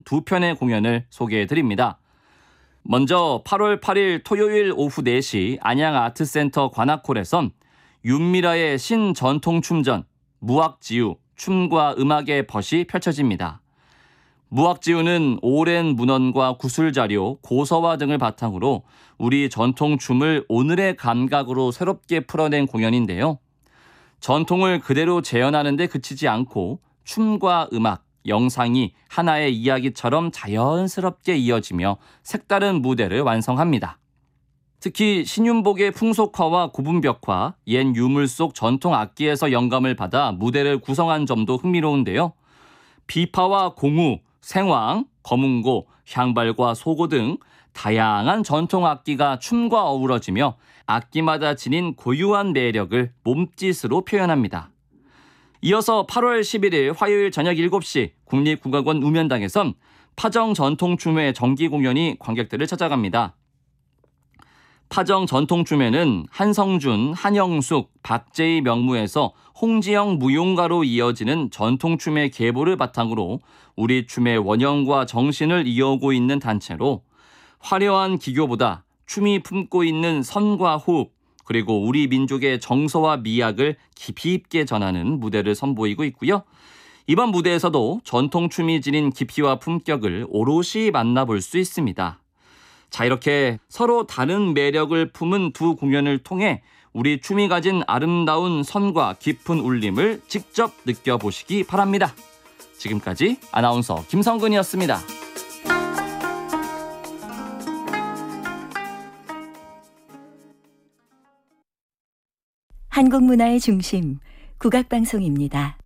두 편의 공연을 소개해드립니다. 먼저 8월 8일 토요일 오후 4시 안양아트센터 관악홀에선 윤미라의 신전통춤전 무학지우 춤과 음악의 벗이 펼쳐집니다. 무학지우는 오랜 문헌과 구술자료, 고서화 등을 바탕으로 우리 전통춤을 오늘의 감각으로 새롭게 풀어낸 공연인데요. 전통을 그대로 재현하는 데 그치지 않고 춤과 음악, 영상이 하나의 이야기처럼 자연스럽게 이어지며 색다른 무대를 완성합니다. 특히 신윤복의 풍속화와 고분벽화, 옛 유물 속 전통 악기에서 영감을 받아 무대를 구성한 점도 흥미로운데요. 비파와 공우, 생황, 거문고, 향발과 소고 등 다양한 전통 악기가 춤과 어우러지며 악기마다 지닌 고유한 매력을 몸짓으로 표현합니다. 이어서 8월 11일 화요일 저녁 7시 국립국악원 우면당에선 파정 전통춤의 정기 공연이 관객들을 찾아갑니다. 파정 전통춤에는 한성준, 한영숙, 박재희 명무에서 홍지영 무용가로 이어지는 전통춤의 계보를 바탕으로 우리 춤의 원형과 정신을 이어오고 있는 단체로 화려한 기교보다 춤이 품고 있는 선과 호흡, 그리고 우리 민족의 정서와 미학을 깊이 있게 전하는 무대를 선보이고 있고요. 이번 무대에서도 전통춤이 지닌 깊이와 품격을 오롯이 만나볼 수 있습니다. 자, 이렇게 서로 다른 매력을 품은 두 공연을 통해 우리 춤이 가진 아름다운 선과 깊은 울림을 직접 느껴보시기 바랍니다. 지금까지 아나운서 김성근이었습니다. 한국 문화의 중심, 국악방송입니다.